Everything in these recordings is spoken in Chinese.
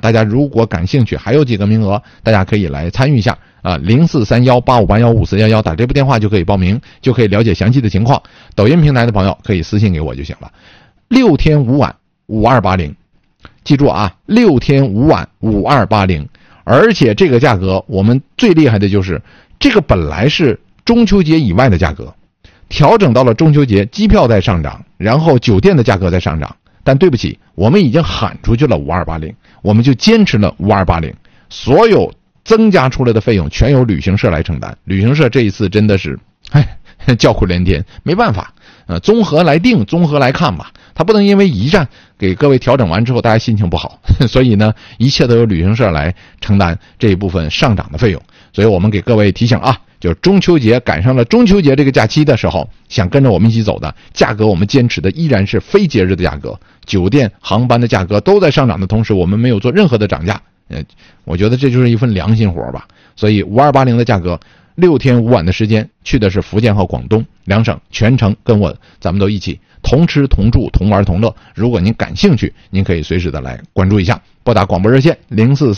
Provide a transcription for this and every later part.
大家如果感兴趣，还有几个名额，大家可以来参与一下啊，043185815411打这部电话就可以报名，就可以了解详细的情况。抖音平台的朋友可以私信给我就行了。6天5晚5280，记住啊，6天5晚5280。而且这个价格我们最厉害的就是这个本来是中秋节以外的价格，调整到了中秋节，机票在上涨，然后酒店的价格在上涨，但对不起，我们已经喊出去了5280，我们就坚持了5280，所有增加出来的费用全由旅行社来承担。旅行社这一次真的是叫苦连天，没办法，综合来定，综合来看吧，他不能因为一站给各位调整完之后大家心情不好，所以呢一切都由旅行社来承担这一部分上涨的费用。所以我们给各位提醒啊，就是中秋节赶上了中秋节这个假期的时候，想跟着我们一起走的，价格我们坚持的依然是非节日的价格，酒店航班的价格都在上涨的同时，我们没有做任何的涨价，我觉得这就是一份良心活吧。所以5280的价格，6天5晚的时间，去的是福建和广东两省，全程跟我咱们都一起同吃同住同玩同乐。如果您感兴趣，您可以随时的来关注一下，拨打广播热线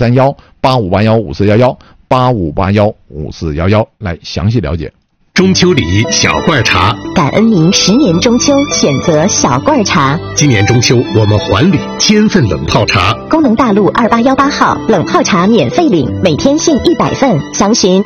04318581541185815411来详细了解。 中秋礼小罐茶， 感恩您10年中秋选择小罐茶。 今年中秋我们还礼1000份冷泡茶。 工农大路2818号冷泡茶免费领，每天限100份，详询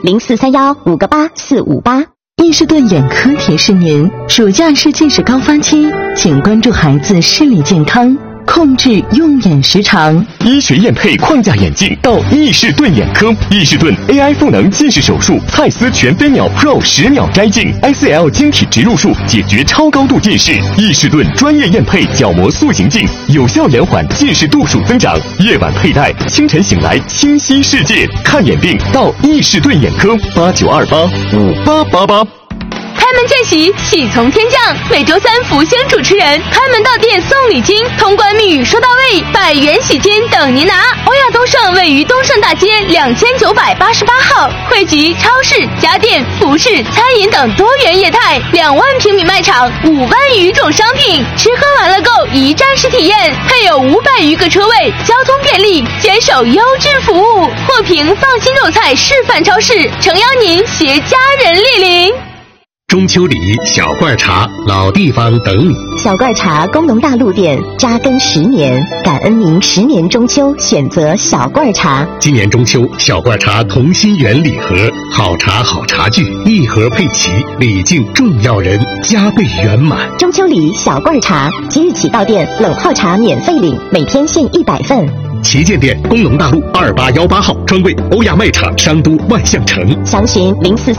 0431588458。 伊士顿眼科提示您，暑假是近视高发期，请关注孩子视力健康，控制用眼时长。 医学验配框架眼镜到伊士顿眼科，伊士顿 AI 赋能近视手术，蔡司全飞秒 Pro 10秒摘镜 ，ICL 晶体植入术解决超高度近视。伊士顿专业验配角膜塑形镜，有效延缓近视度数增长。夜晚佩戴，清晨醒来清晰世界。看眼病到伊士顿眼科，89285888。 开门见喜，喜从天降。每周3福星主持人开门到店送礼金，通关密语说到位，100元喜金等您拿。欧亚东盛位于东盛大街2988号，汇集超市、家电、服饰、餐饮等多元业态，2万平米卖场，5万余种商品，吃喝玩乐购一站式体验，配有500余个车位，交通便利，坚守优质服务。获评放心肉菜示范超市，诚邀您携家人莅临。 中秋礼小罐茶，老地方等你。 小罐茶工农大陆店扎根10年，感恩您10年中秋选择小罐茶。 今年中秋，小罐茶同心圆礼盒，好茶好茶具，一盒配齐，礼敬重要人，加倍圆满。 中秋礼小罐茶，即日起到店冷泡茶免费领，每天限100份。 旗舰店工农大路2818号，专柜欧亚卖场商都万象城， 详询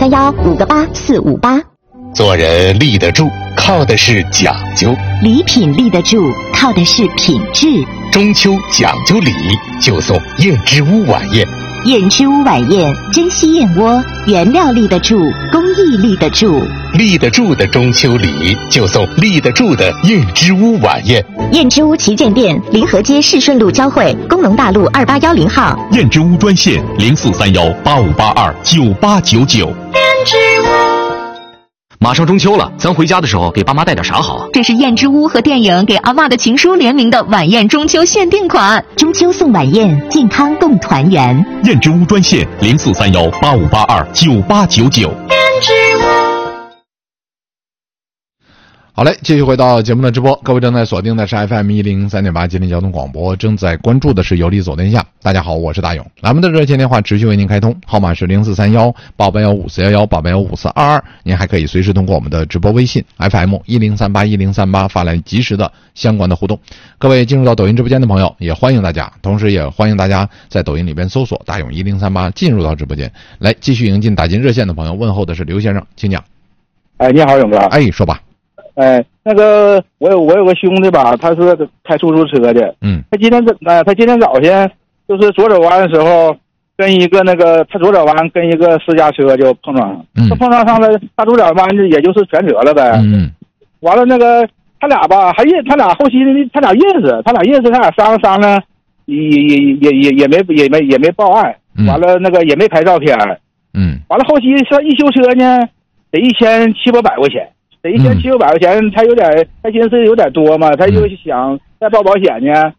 0431588458。 做人立得住，靠的是讲究； 礼品立得住，靠的是品质。 中秋讲究礼，就送燕之屋晚宴。 燕之屋晚宴，珍稀燕窝，原料立得住，工艺立得住。 立得住的中秋礼，就送立得住的燕之屋晚宴。 燕之屋旗舰店，临河街市顺路交汇，工农大路2810号。 燕之屋专线043185829899。燕之屋。 马上中秋了，咱回家的时候给爸妈带点啥好啊？ 这是燕之屋和电影《给阿嬷的情书》联名的晚宴中秋限定款， 中秋送晚宴，健康共团圆。 燕之屋专线043185829899。燕之屋。 好嘞，继续回到节目的直播，各位正在锁定的是 FM103.8 吉林交通广播，正在关注的是有理走天下。大家好，我是大勇，咱们的热线电话持续为您开通，号码是043188154188155422，您还可以随时通过我们的直播微信 FM1038108发来及时的相关的互动。各位进入到抖音直播间的朋友，也欢迎大家，同时也欢迎大家在抖音里边搜索大勇1038进入到直播间来，继续迎进打进热线的朋友。问候的是刘先生，请讲。 你好，勇哥。 说吧。 那个我有个兄弟吧，他是开出租车的。他今天早先就是左转弯的时候，跟一个他左转弯跟一个私家车就碰撞上，他碰撞上了，他左转弯也就是全责了呗。完了他俩吧，他俩后期他俩认识，他俩商量，也没报案，完了也没拍照片。完了后期说一修车呢，得1700-800块钱。得1700-800块钱，他寻思有点多嘛，他就想再报保险呢，完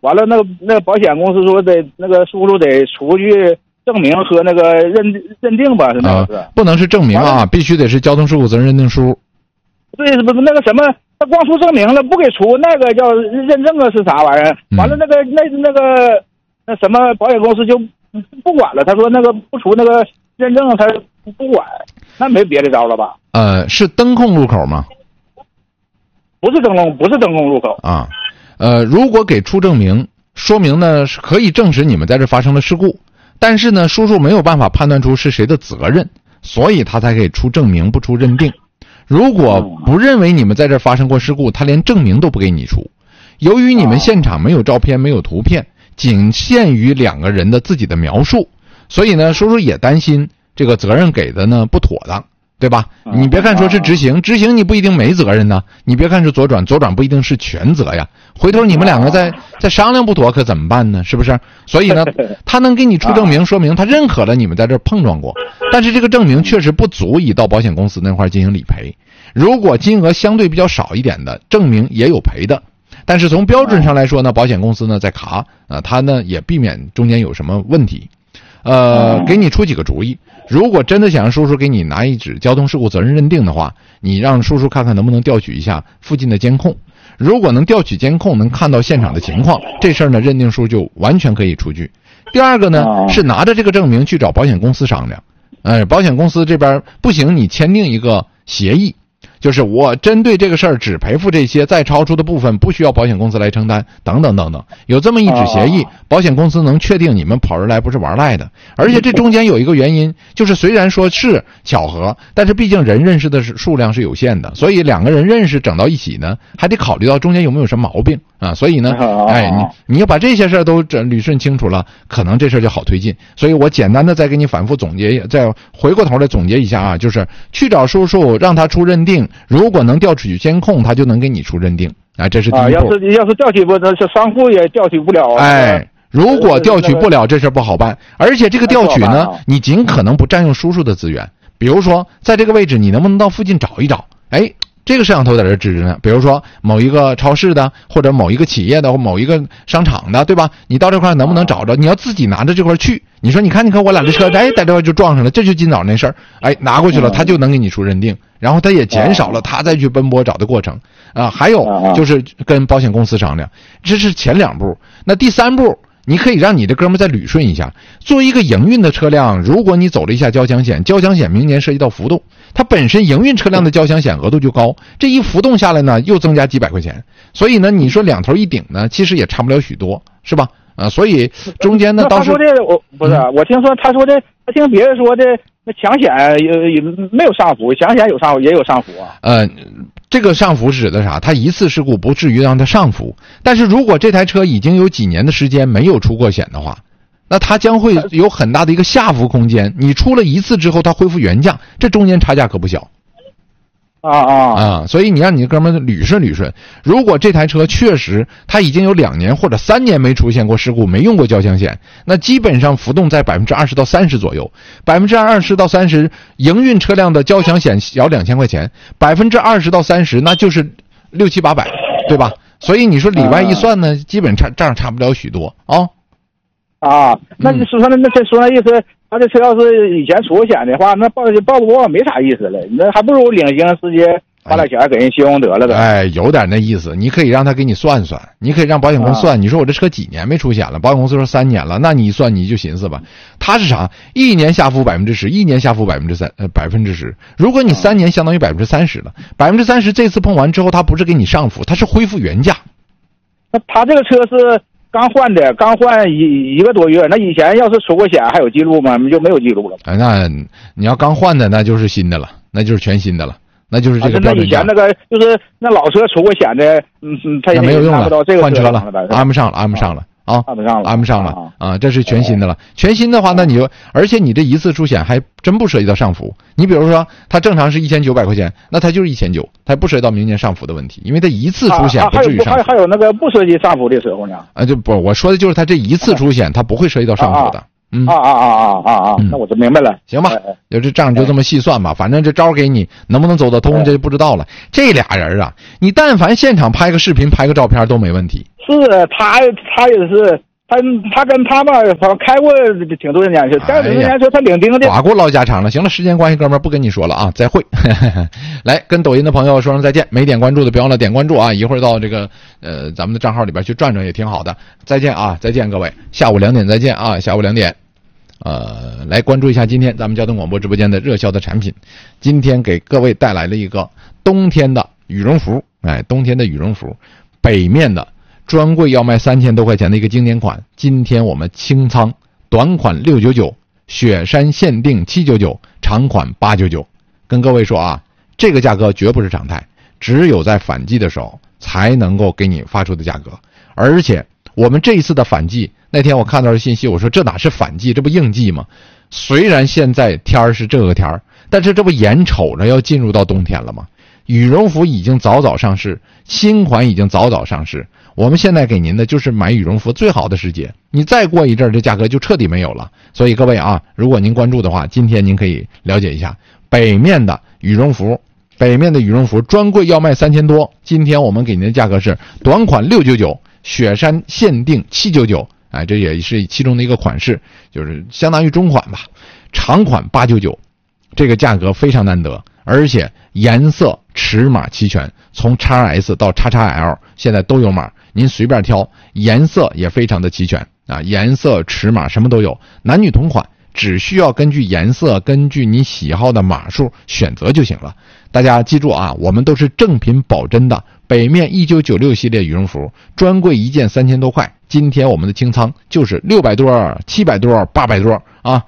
完了那个保险公司说得那个叔叔得出具证明和那个认定吧，是那个是。 不能是证明啊，必须得是交通事故责任认定书。 对，不那个什么，他光出证明了，不给出那个叫认证啊是啥玩意儿？完了那什么保险公司就不管了，他说那个不出那个认证他不管，那没别的招了吧？ 是灯控路口吗？ 不是灯控路口啊。如果给出证明，说明呢是可以证实你们在这发生了事故，但是呢叔叔没有办法判断出是谁的责任，所以他才可以出证明不出认定。如果不认为你们在这发生过事故，他连证明都不给你出。由于你们现场没有照片没有图片，仅限于2个人的自己的描述，所以呢叔叔也担心这个责任给的呢不妥当，对吧？你别看说是执行你不一定没责任呢，你别看是左转不一定是全责呀，回头你们2个再商量不妥可怎么办呢？是不是？所以呢他能给你出证明，说明他认可了你们在这碰撞过，但是这个证明确实不足以到保险公司那块进行理赔。如果金额相对比较少一点的，证明也有赔的，但是从标准上来说呢，保险公司呢在卡他呢也避免中间有什么问题。给你出几个主意。如果真的想让叔叔给你拿一纸交通事故责任认定的话，你让叔叔看看能不能调取一下附近的监控。如果能调取监控，能看到现场的情况，这事儿呢认定书就完全可以出具。第二个呢是拿着这个证明去找保险公司商量。保险公司这边不行，你签订一个协议，就是我针对这个事儿只赔付这些，再超出的部分不需要保险公司来承担，等等等等，有这么一纸协议，保险公司能确定你们跑人来不是玩赖的。而且这中间有一个原因，就是虽然说是巧合，但是毕竟人认识的数量是有限的，所以2个人认识整到一起呢，还得考虑到中间有没有什么毛病啊。所以呢，你要把这些事儿都捋顺清楚了，可能这事儿就好推进。所以我简单的再给你反复总结，再回过头来总结一下啊，就是去找叔叔让他出认定。如果能调取监控，他就能给你出认定啊，这是第一步。 要是调取不，那是商户也调取不了。 如果调取不了，这事不好办。而且这个调取呢，你尽可能不占用叔叔的资源。比如说，在这个位置，你能不能到附近找一找？这个摄像头在这支着呢，比如说某一个超市的，或者某一个企业的，或某一个商场的，对吧？你到这块能不能找着？你要自己拿着这块去，你说你看我俩的车，在这块就撞上了，这就今早那事儿，拿过去了，他就能给你出认定，然后他也减少了他再去奔波找的过程啊。还有就是跟保险公司商量，这是前2步。那第3步，你可以让你的哥们再捋顺一下。作为一个营运的车辆，如果你走了一下交强险，交强险明年涉及到浮动，它本身营运车辆的交强险额度就高，这一浮动下来呢，又增加几百块钱，所以呢，你说2头一顶呢，其实也差不了许多，是吧？所以中间呢，倒是他说这我听说他说的，他听别人说的，那强险也没有上浮，强险也有上浮啊。 这个上浮是指的啥？它一次事故不至于让它上浮，但是如果这台车已经有几年的时间没有出过险的话，那它将会有很大的一个下浮空间。你出了一次之后，它恢复原价，这中间差价可不小。所以你让你哥们捋顺。如果这台车确实它已经有2年或者3年没出现过事故，没用过交强险，那基本上浮动在20%到30%左右，20%到30%营运车辆的交强险小2000块钱，20%到30%那就是600、700，对吧？所以你说里外一算呢，基本账差不了许多那你说那这说那意思，他这车要是以前出过险的话，那报不报没啥意思了，那还不如领刑直接花点钱给人修得了呗。 有点那意思。你可以让他给你算算，你可以让保险公司算，你说我这车几年没出险了，保险公司说3年了，那你一算你就寻思吧，他是啥？1年下浮10%，1年下浮10%。如果你3年相当于30%了，30%这次碰完之后，他不是给你上浮，他是恢复原价。 那他这个车是刚换一个多月，那以前要是出过险还有记录吗？就没有记录了。 那你要刚换的，那就是新的了，那就是全新的了，那就是这个标准价。 那以前那个就是那老车出过险的，他也没有用了，换车了， 安不上了。安不上了啊！这是全新的了。全新的话，那你就，而且你这一次出险还真不涉及到上浮。你比如说，它正常是1900块钱，那它就是1900，它不涉及到明年上浮的问题，因为它一次出险不至于上浮。 还有那个不涉及上浮的时候呢？ 就不，我说的就是它这一次出险，它不会涉及到上浮的。 那我就明白了。 行吧，就这账就这么细算吧，反正这招给你，能不能走得通这就不知道了。这俩人啊，你但凡现场拍个视频、拍个照片都没问题。 是他也是。他跟他吧，开过挺多年去，开过多年去，他领丁的打过唠家常了。行了，时间关系，哥们儿不跟你说了啊，再会。来跟抖音的朋友说声再见，没点关注的别忘了点关注啊！一会儿到这个咱们的账号里边去转转也挺好的。再见啊，再见各位，下午2点再见啊，下午2点。来关注一下今天咱们交通广播直播间的热销的产品。今天给各位带来了一个冬天的羽绒服，冬天的羽绒服，北面的。专柜要卖3000多块钱的一个经典款，今天我们清仓，短款699，雪山限定799，长款899。跟各位说啊，这个价格绝不是常态，只有在反季的时候才能够给你发出的价格。而且我们这一次的反季，那天我看到的信息，我说这哪是反季，这不应季吗？虽然现在天儿是这个天儿，但是这不眼瞅着要进入到冬天了吗？羽绒服已经早早上市，新款已经早早上市。我们现在给您的就是买羽绒服最好的时节，你再过一阵这价格就彻底没有了。所以各位啊，如果您关注的话，今天您可以了解一下北面的羽绒服，专柜要卖3000多，今天我们给您的价格是短款699，雪山限定799，这也是其中的一个款式，就是相当于中款吧，长款899，这个价格非常难得。而且颜色尺码齐全，从 XS 到 XXL 现在都有码，您随便挑，颜色也非常的齐全啊，颜色尺码什么都有，男女同款，只需要根据颜色，根据你喜好的码数选择就行了。大家记住啊，我们都是正品保真的北面1996系列羽绒服，专柜一件3000多块，今天我们的清仓就是600多、700多、800多啊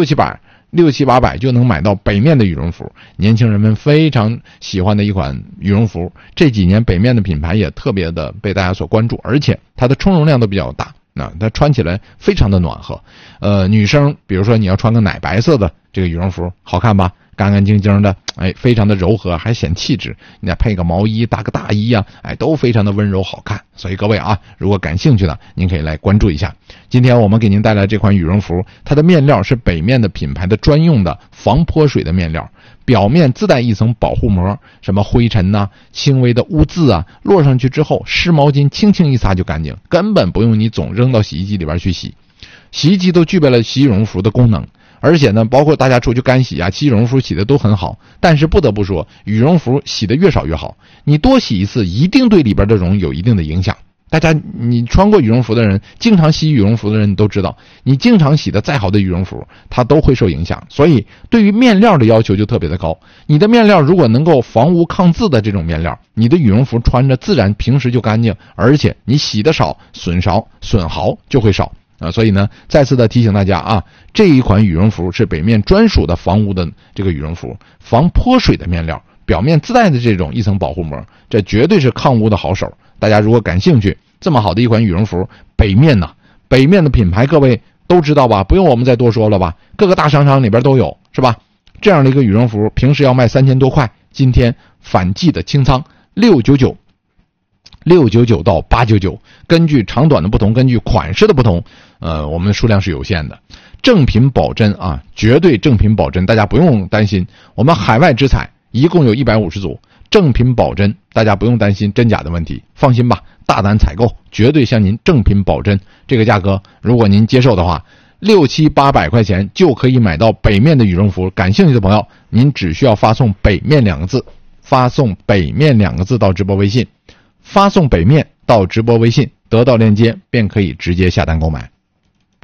，600-700就能买到北面的羽绒服，年轻人们非常喜欢的一款羽绒服。这几年北面的品牌也特别的被大家所关注，而且它的充绒量都比较大，它穿起来非常的暖和。女生比如说你要穿个奶白色的这个羽绒服，好看吧？干干净净的，非常的柔和，还显气质。你再配个毛衣，搭个大衣啊，都非常的温柔好看。所以各位啊，如果感兴趣的，您可以来关注一下。今天我们给您带来这款羽绒服，它的面料是北面的品牌的专用的防泼水的面料，表面自带一层保护膜，什么灰尘呐、轻微的污渍啊，落上去之后，湿毛巾轻轻一擦就干净，根本不用你总扔到洗衣机里边去洗。洗衣机都具备了洗羽绒服的功能。而且呢，包括大家出去干洗啊，洗羽绒服洗的都很好，但是不得不说，羽绒服洗的越少越好。你多洗一次，一定对里边的绒有一定的影响。大家，你穿过羽绒服的人，经常洗羽绒服的人，你都知道，你经常洗的再好的羽绒服，它都会受影响。所以，对于面料的要求就特别的高。你的面料如果能够防污抗渍的这种面料，你的羽绒服穿着自然平时就干净，而且你洗的少，损耗就会少。所以呢，再次的提醒大家啊，这一款羽绒服是北面专属的防污的这个羽绒服，防泼水的面料，表面自带的这种一层保护膜，这绝对是抗污的好手。大家如果感兴趣，这么好的一款羽绒服，北面的品牌各位都知道吧？不用我们再多说了吧？各个大商场里边都有，是吧？这样的一个羽绒服，平时要卖3000多块，今天反季的清仓699到899，根据长短的不同，根据款式的不同，我们的数量是有限的。正品保真啊，绝对正品保真，大家不用担心。我们海外直采一共有150组，正品保真，大家不用担心真假的问题，放心吧，大胆采购，绝对向您正品保真。这个价格，如果您接受的话，600、800块钱就可以买到北面的羽绒服。感兴趣的朋友，您只需要发送北面2个字，发送北面2个字到直播微信。发送北面到直播微信，得到链接便可以直接下单购买。